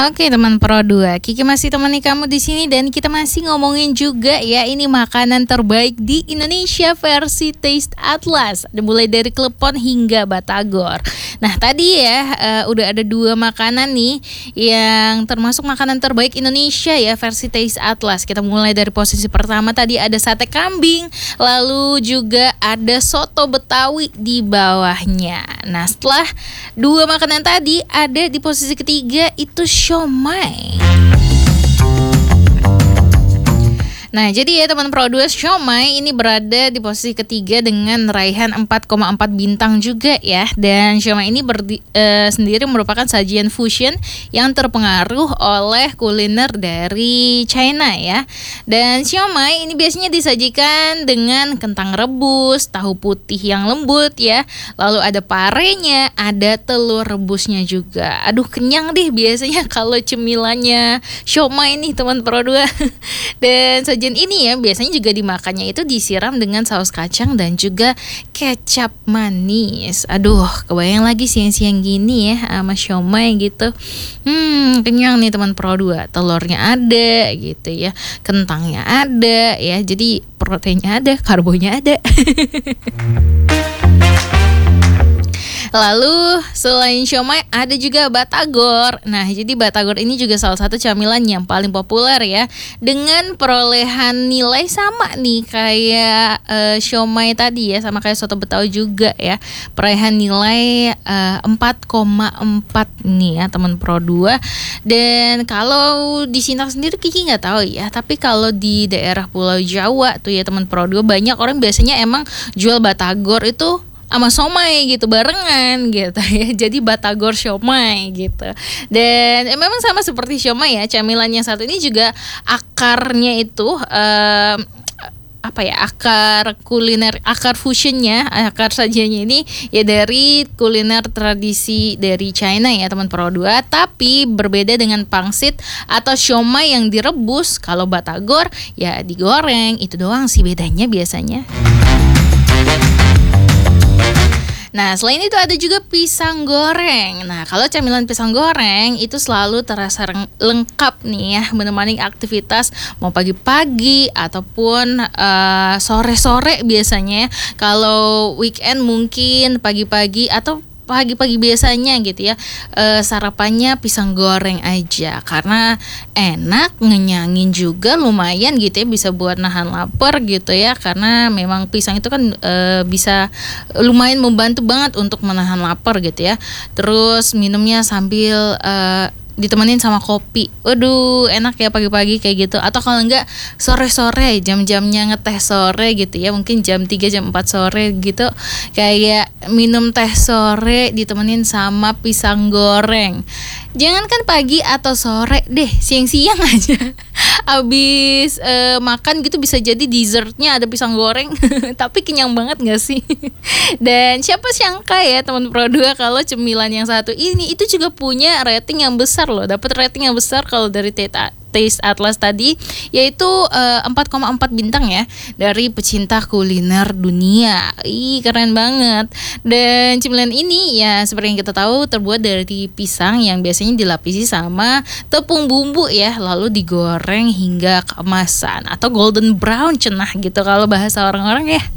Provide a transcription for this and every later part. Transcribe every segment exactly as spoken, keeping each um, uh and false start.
Oke teman Pro dua, Kiki masih temani kamu di sini dan kita masih ngomongin juga ya ini makanan terbaik di Indonesia versi Taste Atlas. Ada mulai dari klepon hingga batagor. Nah tadi ya uh, udah ada dua makanan nih yang termasuk makanan terbaik Indonesia ya versi Taste Atlas. Kita mulai dari posisi pertama tadi ada sate kambing, lalu juga ada soto Betawi di bawahnya. Nah setelah dua makanan tadi ada di posisi ketiga itu siomay. Nah jadi ya teman Pro dua, siomay ini berada di posisi ketiga dengan raihan empat koma empat bintang juga ya. Dan siomay ini berdi, e, sendiri merupakan sajian fusion yang terpengaruh oleh kuliner dari China ya. Dan siomay ini biasanya disajikan dengan kentang rebus, tahu putih yang lembut ya. Lalu ada parenya, ada telur rebusnya juga. Aduh kenyang deh biasanya kalau cemilannya siomay nih teman Pro dua. Dan sajian ini ya biasanya juga dimakannya itu disiram dengan saus kacang dan juga kecap manis. Aduh, kebayang lagi siang-siang gini ya sama siomay gitu. Hmm, kenyang nih teman Pro dua. Telurnya ada gitu ya. Kentangnya ada ya. Jadi proteinnya ada, karbonya ada. Lalu selain siomay ada juga batagor. Nah jadi batagor ini juga salah satu camilan yang paling populer ya, dengan perolehan nilai sama nih kayak uh, siomay tadi ya, sama kayak soto Betawi juga ya. Perolehan nilai uh, empat koma empat nih ya teman Pro dua. Dan kalau di Sinak sendiri Kiki nggak tahu ya, tapi kalau di daerah Pulau Jawa tuh ya teman Pro dua, banyak orang biasanya emang jual batagor itu sama somay gitu barengan gitu ya. Jadi batagor siomay gitu. Dan eh, memang sama seperti siomay ya, camilan yang satu ini juga akarnya itu eh, apa ya, akar kuliner, akar fusionnya, akar sajiannya ini ya dari kuliner tradisi dari China ya teman Pro dua, tapi berbeda dengan pangsit atau siomay yang direbus. Kalau batagor ya digoreng, itu doang sih bedanya biasanya. Nah selain itu ada juga pisang goreng. Nah kalau camilan pisang goreng itu selalu terasa lengkap nih ya, menemani aktivitas mau pagi-pagi ataupun uh, sore-sore biasanya. Kalau weekend mungkin pagi-pagi atau pagi-pagi biasanya gitu ya, e, sarapannya pisang goreng aja karena enak, ngenyangin juga, lumayan gitu ya, bisa buat nahan lapar gitu ya, karena memang pisang itu kan e, bisa lumayan membantu banget untuk menahan lapar gitu ya. Terus minumnya sambil e, ditemenin sama kopi. Waduh, enak ya pagi-pagi kayak gitu. Atau kalau enggak sore-sore, jam-jamnya ngeteh sore gitu ya. Mungkin jam tiga, jam empat sore gitu. Kayak minum teh sore ditemenin sama pisang goreng. Jangankan pagi atau sore deh, siang-siang aja. Abis e, makan gitu bisa jadi dessertnya ada pisang goreng. Tapi kenyang banget gak sih? Dan siapa sangka ya teman Pro dua kalau cemilan yang satu ini itu juga punya rating yang besar loh. Dapat rating yang besar kalau dari Teta Taste Atlas tadi, yaitu uh, empat koma empat bintang ya dari pecinta kuliner dunia. Ih keren banget. Dan cemilan ini ya seperti yang kita tahu terbuat dari pisang yang biasanya dilapisi sama tepung bumbu ya, lalu digoreng hingga keemasan atau golden brown cenah gitu kalau bahasa orang-orang ya.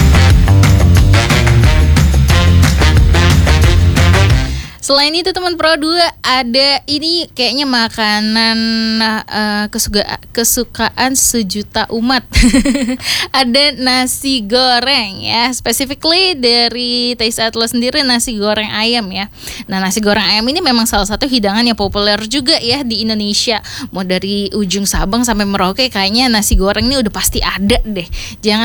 Selain itu teman Pro dua ada ini kayaknya makanan uh, kesuka, kesukaan sejuta umat. Ada nasi goreng ya, specifically dari Taste Atlas sendiri nasi goreng ayam ya. Nah nasi goreng ayam ini memang salah satu hidangan yang populer juga ya di Indonesia. Mau dari ujung Sabang sampai Merauke kayaknya nasi goreng ini udah pasti ada deh. Jangan